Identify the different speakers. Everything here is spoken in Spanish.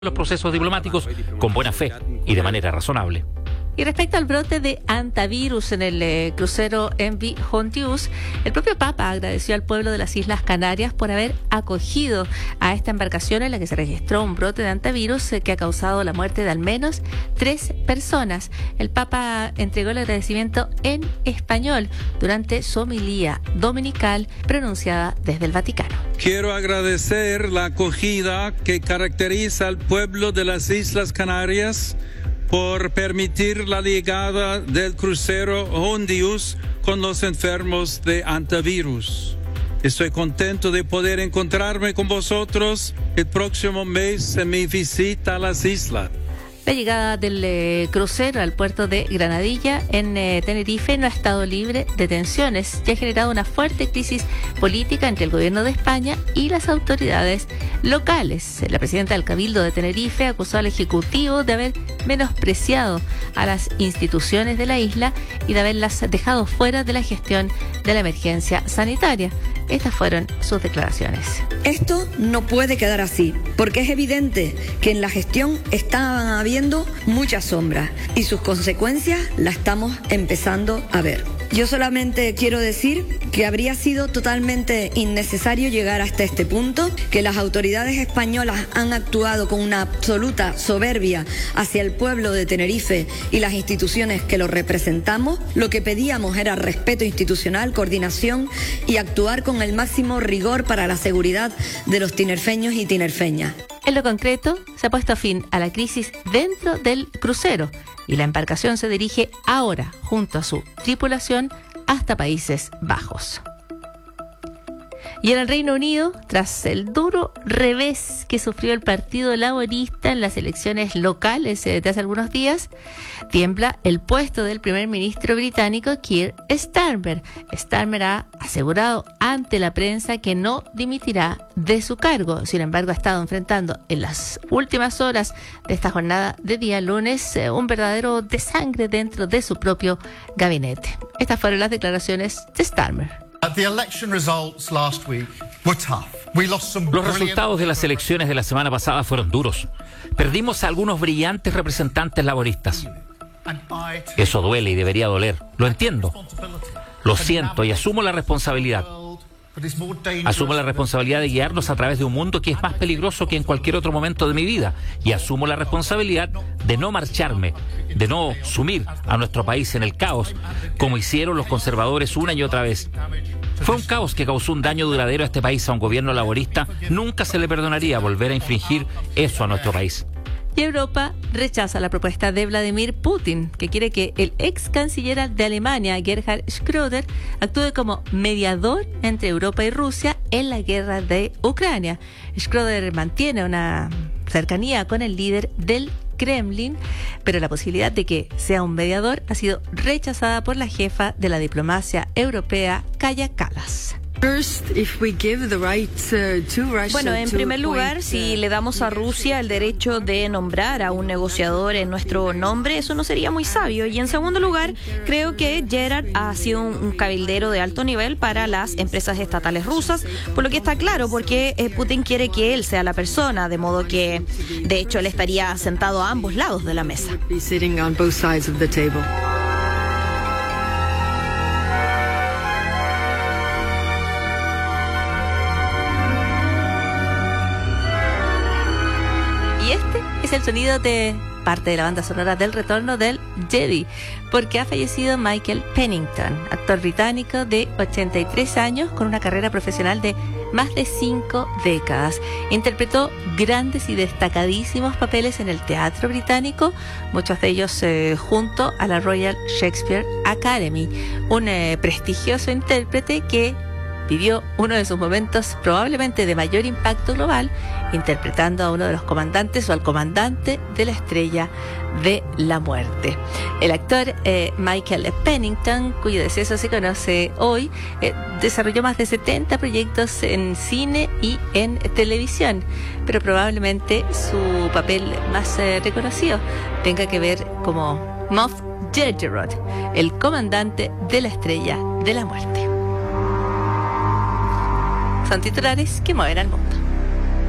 Speaker 1: los procesos diplomáticos con buena fe y de manera razonable.
Speaker 2: Y respecto al brote de hantavirus en el crucero MV Hontius, el propio Papa agradeció al pueblo de las Islas Canarias por haber acogido a esta embarcación en la que se registró un brote de hantavirus que ha causado la muerte de al menos 3 personas. El Papa entregó el agradecimiento en español durante su homilía dominical pronunciada desde el Vaticano.
Speaker 3: Quiero agradecer la acogida que caracteriza al pueblo de las Islas Canarias por permitir la llegada del crucero Hondius con los enfermos de hantavirus. Estoy contento de poder encontrarme con vosotros el próximo mes en mi visita a las islas.
Speaker 2: La llegada del crucero al puerto de Granadilla en Tenerife no ha estado libre de tensiones y ha generado una fuerte crisis política entre el gobierno de España y las autoridades locales. La presidenta del Cabildo de Tenerife acusó al Ejecutivo de haber menospreciado a las instituciones de la isla y de haberlas dejado fuera de la gestión de la emergencia sanitaria. Estas fueron sus declaraciones.
Speaker 4: Esto no puede quedar así, porque es evidente que en la gestión estaban habiendo muchas sombras y sus consecuencias las estamos empezando a ver. Yo solamente quiero decir que habría sido totalmente innecesario llegar hasta este punto, que las autoridades españolas han actuado con una absoluta soberbia hacia el pueblo de Tenerife y las instituciones que lo representamos. Lo que pedíamos era respeto institucional, coordinación y actuar con el máximo rigor para la seguridad de los tinerfeños y tinerfeñas.
Speaker 2: En lo concreto, se ha puesto fin a la crisis dentro del crucero y la embarcación se dirige ahora, junto a su tripulación, hasta Países Bajos. Y en el Reino Unido, tras el duro revés que sufrió el Partido Laborista en las elecciones locales de hace algunos días, tiembla el puesto del primer ministro británico Keir Starmer. Starmer ha asegurado ante la prensa que no dimitirá de su cargo. Sin embargo, ha estado enfrentando en las últimas horas de esta jornada de día lunes un verdadero desangre dentro de su propio gabinete. Estas fueron las declaraciones de Starmer.
Speaker 1: Los resultados de las elecciones de la semana pasada fueron duros. Perdimos a algunos brillantes representantes laboristas. Eso duele y debería doler. Lo entiendo. Lo siento y asumo la responsabilidad. Asumo la responsabilidad de guiarnos a través de un mundo que es más peligroso que en cualquier otro momento de mi vida. Y asumo la responsabilidad de no marcharme, de no sumir a nuestro país en el caos, como hicieron los conservadores una y otra vez. Fue un caos que causó un daño duradero a este país. A un gobierno laborista nunca se le perdonaría volver a infringir eso a nuestro país.
Speaker 2: Y Europa rechaza la propuesta de Vladimir Putin, que quiere que el ex canciller de Alemania, Gerhard Schröder, actúe como mediador entre Europa y Rusia en la guerra de Ucrania. Schröder mantiene una cercanía con el líder del Kremlin, pero la posibilidad de que sea un mediador ha sido rechazada por la jefa de la diplomacia europea, Kaja Kallas.
Speaker 5: Bueno, en primer lugar, si le damos a Rusia el derecho de nombrar a un negociador en nuestro nombre, eso no sería muy sabio. Y en segundo lugar, creo que Gerard ha sido un cabildero de alto nivel para las empresas estatales rusas, por lo que está claro porque Putin quiere que él sea la persona, de modo que, de hecho, él estaría sentado a ambos lados de la mesa.
Speaker 2: Es el sonido de parte de la banda sonora del retorno del Jedi, porque ha fallecido Michael Pennington, actor británico de 83 años con una carrera profesional de más de 5 décadas. Interpretó grandes y destacadísimos papeles en el teatro británico, muchos de ellos junto a la Royal Shakespeare Academy, un prestigioso intérprete que vivió uno de sus momentos probablemente de mayor impacto global, interpretando a uno de los comandantes o al comandante de la Estrella de la Muerte. El actor Michael Pennington, cuyo deceso se conoce hoy, desarrolló más de 70 proyectos en cine y en televisión, pero probablemente su papel más reconocido tenga que ver como Moff Gideon, el comandante de la Estrella de la Muerte. Son titulares que mueven al mundo.